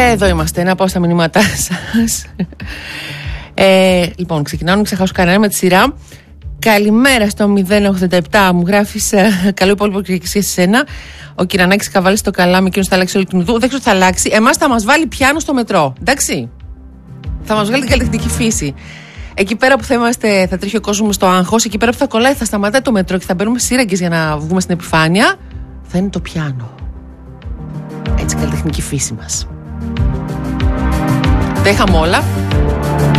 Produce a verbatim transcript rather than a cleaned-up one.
εδώ είμαστε, να πάω στα μηνύματά σας. ε, λοιπόν, ξεκινάω, μην ξεχάσω κανένα με τη σειρά. Καλημέρα στο μηδέν ογδόντα επτά, μου γράφεις ε, καλό υπόλοιπο και εσύ εσένα. Ο Κυρανάκης θα βάλει στο καλάμι, εκείνος θα αλλάξει όλη την ουδού. Δεν ξέρω τι θα αλλάξει. Εμάς θα μας βάλει πιάνο στο μετρό. Εντάξει. Θα μας βγάλει την καλλιτεχνική φύση. Εκεί πέρα που θα είμαστε, θα τρέχει ο κόσμος στο άγχος. Εκεί πέρα που θα κολλάει, θα σταματάει το μετρό και θα μπαίνουμε σύραγγες για να βγούμε στην επιφάνεια. Θα είναι το πιάνο. Έτσι, καλλιτεχνική φύση μας. Τα είχαμε όλα.